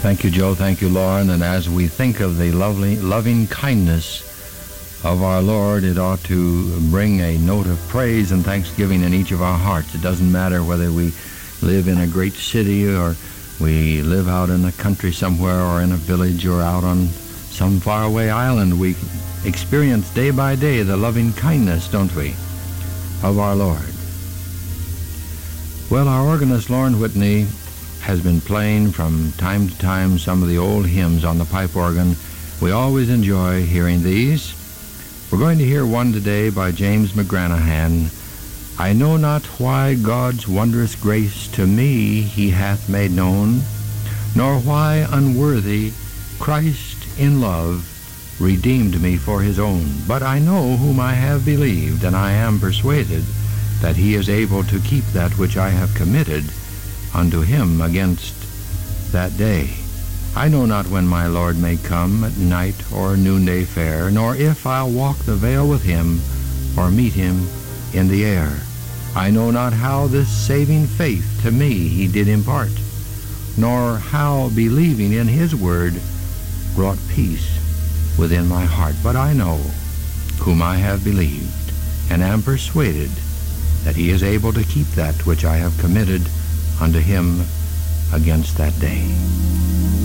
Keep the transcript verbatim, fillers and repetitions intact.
Thank you, Joe. Thank you, Lauren. And as we think of the lovely, loving kindness of our Lord, it ought to bring a note of praise and thanksgiving in each of our hearts. It doesn't matter whether we live in a great city or we live out in the country somewhere or in a village or out on some faraway island. We experience day by day the loving kindness, don't we, of our Lord. Well, our organist, Lauren Whitney, has been playing from time to time some of the old hymns on the pipe organ. We always enjoy hearing these. We're going to hear one today by James McGranahan. I know not why God's wondrous grace to me he hath made known, nor why unworthy Christ in love redeemed me for his own. But I know whom I have believed, and I am persuaded that he is able to keep that which I have committed unto him against that day. I know not when my Lord may come, at night or noonday fair, nor if I'll walk the vale with him, or meet him in the air. I know not how this saving faith to me he did impart, nor how believing in his word brought peace within my heart. But I know whom I have believed, and am persuaded that he is able to keep that which I have committed unto him against that day.